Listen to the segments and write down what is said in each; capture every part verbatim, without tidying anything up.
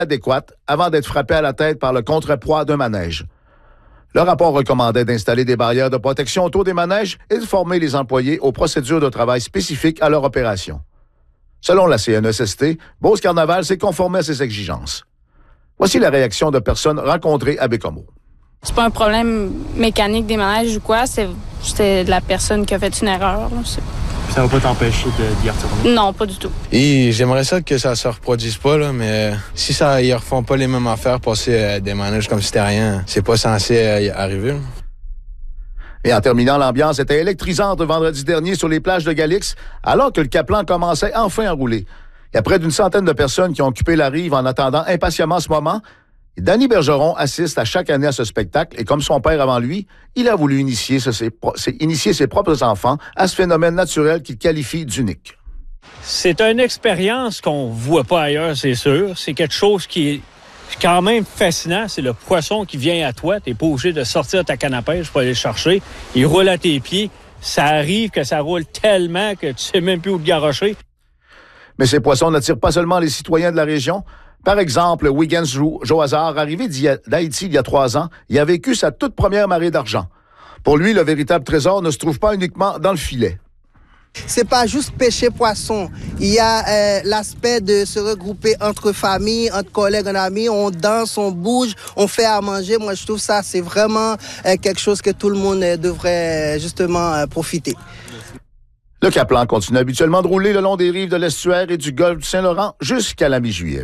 adéquate avant d'être frappé à la tête par le contrepoids d'un manège. Le rapport recommandait d'installer des barrières de protection autour des manèges et de former les employés aux procédures de travail spécifiques à leur opération. Selon la C N E S S T, Beauce Carnaval s'est conformé à ces exigences. Voici la réaction de personnes rencontrées à Bécomo. C'est pas un problème mécanique des manèges ou quoi, c'est, c'est la personne qui a fait une erreur. Là. Ça va pas t'empêcher de, d'y retourner? Non, pas du tout. Et j'aimerais ça que ça se reproduise pas, là, mais si ça, ils refont pas les mêmes affaires, passer euh, des manèges comme si c'était rien, c'est pas censé euh, arriver. Là. Et en terminant, l'ambiance était électrisante vendredi dernier sur les plages de Galix, alors que le Caplan commençait enfin à rouler. Il y a près d'une centaine de personnes qui ont occupé la rive en attendant impatiemment ce moment. Et Danny Bergeron assiste à chaque année à ce spectacle et comme son père avant lui, il a voulu initier ses, ses, initier ses propres enfants à ce phénomène naturel qu'il qualifie d'unique. C'est une expérience qu'on voit pas ailleurs, c'est sûr. C'est quelque chose qui est quand même fascinant. C'est le poisson qui vient à toi. T'es pas obligé de sortir de ta canne à pêche pour aller le chercher. Il roule à tes pieds. Ça arrive que ça roule tellement que tu sais même plus où te garrocher. Mais ces poissons n'attirent pas seulement les citoyens de la région. Par exemple, Wiggins Joazar, arrivé d'Haïti il y a trois ans, il a vécu sa toute première marée d'argent. Pour lui, le véritable trésor ne se trouve pas uniquement dans le filet. C'est pas juste pêcher poisson. Il y a euh, l'aspect de se regrouper entre familles, entre collègues, en amis. On danse, on bouge, on fait à manger. Moi, je trouve ça, c'est vraiment euh, quelque chose que tout le monde euh, devrait euh, justement euh, profiter. Le Caplan continue habituellement de rouler le long des rives de l'estuaire et du golfe du Saint-Laurent jusqu'à la mi-juillet.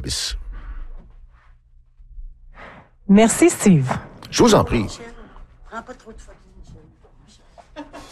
Merci, Steve. Je vous en prie. Prends pas trop de photos, Michel.